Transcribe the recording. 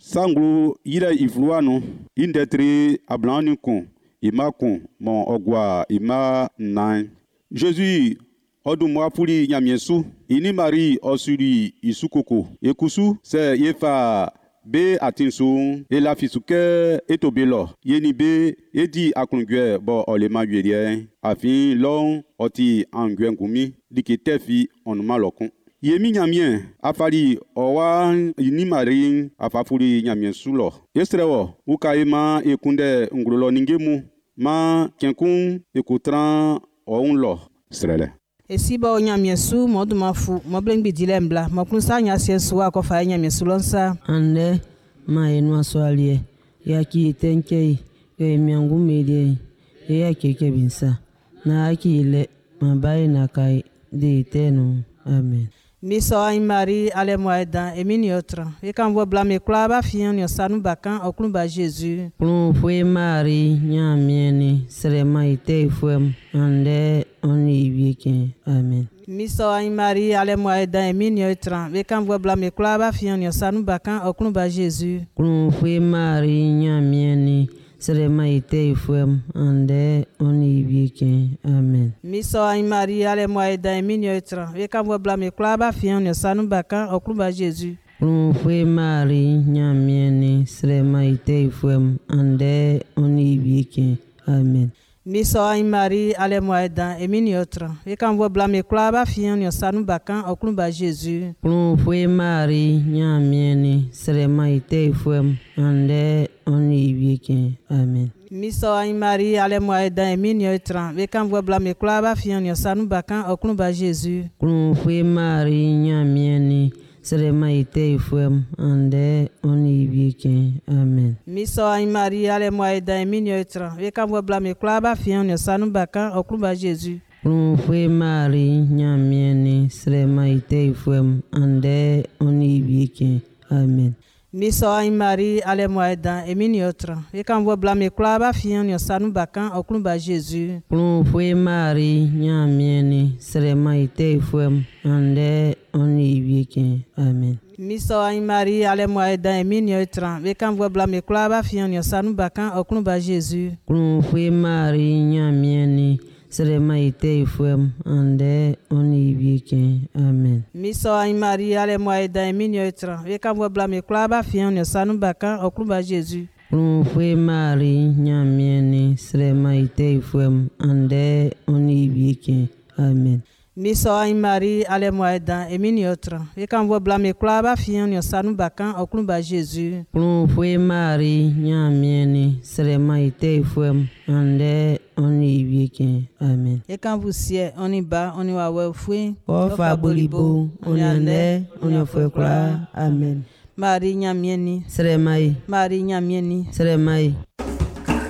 Sanglo ira ifluano indetri ablani kon ima kon mon ogwa ima nine. Jésus odumwa puli nyamiesu ini Marie osuri isukoko ekusu se yefa be atinsu e la fisuke etobelo yeni be edi aklungwe bo olema yedie afin long oti angwen gumi diketefi onuma lokon. Yemi nyamien afali owa ini Marie afafuli nyamien sulo estrewo ukaima ekunde ngulolo ningemu ma kenkun ekutran onlo strele. Esiba onyamiesu modumafu moblengbi dilembla mokunsa nyasiesu akofa nyamiesu lonsa ande ma enu aswalie yaki tenkei ye miangu medie ya keke binsa na akile mabai na kai de tenu amen. Miso ay Marie ale moeda emini otra e kan vo blame klaba fian yo sanu bakan oklumba Jésus Plum foi Marie nyamieni serema ite fuem ande oni wieke amen. Miso ay Marie ale moeda emini otra e kan vo blame klaba fian yo sanu bakan oklumba Jésus Plum foi Marie nyamieni serema ite fuem ande oni wieke amen. Miso ay Marie ale moeda emini otra e kan vo blame klaba fian yo sanu bakan oklumba Jésus Plum foi Marie nyamieni serema ite fuem ande oni wieke amen. Miso ay Marie ale moeda emini otra e kan vo blame klaba fian yo sanu bakan oklumba Jésus Plum foi Marie nyamieni serema ite fuem ande oni wieke amen. Miso ay Marie ale moeda emini otra e kan vo blame klaba fian yo sanu bakan oklumba Jésus Plum foi Marie nyamieni serema ite fuem ande oni wieke amen. Miso ay Marie ale moeda emini otra e kan vo blame klaba fian yo sanu bakan oklumba Jésus Plum foi Marie nyamieni serema ite fuem ande oni wieke amen. Miso ay Marie ale moeda emini otra e kan vo blame klaba fian yo sanu bakan oklumba Jésus Plum foi Marie nyamieni serema ite fuem ande oni wieke amen. Miso ay Marie ale moeda emini otra e kan vo blame klaba fian yo sanu bakan oklumba Jésus Plum foi Marie nyamieni serema ite fuem ande oni wieke amen. Miso ay Marie ale moeda emini otra e kan vo blame klaba fian yo sanu bakan oklumba Jésus Plum foi Marie nyamieni serema ite fuem ande oni wieke amen. Miso ay Marie ale moeda emini otra e kan vo blame klaba fian yo sanu bakan oklumba Jésus Plum foi Marie nyamieni serema ite fuem ande oni wieke amen. e kan vo sie oni ba oni wa we fui Ofa bolibo oni ande oni foi kla amen. Marie nyamieni Seremai Marie nyamieni seremai